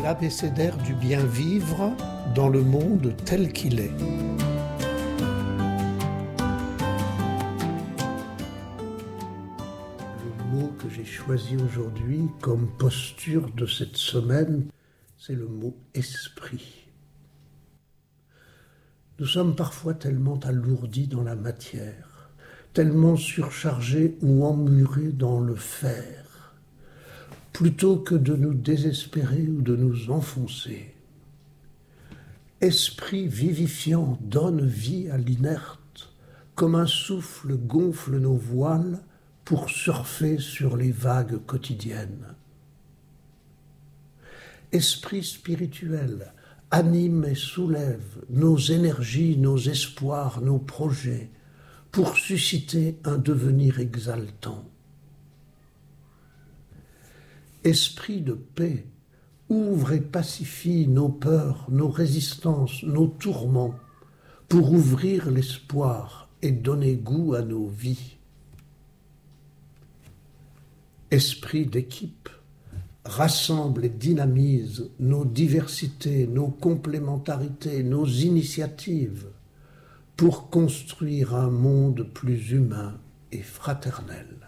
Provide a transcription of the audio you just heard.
l'abécédaire du bien vivre dans le monde tel qu'il est. Le mot que j'ai choisi aujourd'hui comme posture de cette semaine, c'est le mot esprit. Nous sommes parfois tellement alourdis dans la matière, tellement surchargés ou emmurés dans le faire, plutôt que de nous désespérer ou de nous enfoncer. Esprit vivifiant donne vie à l'inerte, comme un souffle gonfle nos voiles pour surfer sur les vagues quotidiennes. Esprit spirituel anime et soulève nos énergies, nos espoirs, nos projets, pour susciter un devenir exaltant. Esprit de paix, ouvre et pacifie nos peurs, nos résistances, nos tourments, pour ouvrir l'espoir et donner goût à nos vies. Esprit d'équipe, rassemble et dynamise nos diversités, nos complémentarités, nos initiatives, pour construire un monde plus humain et fraternel.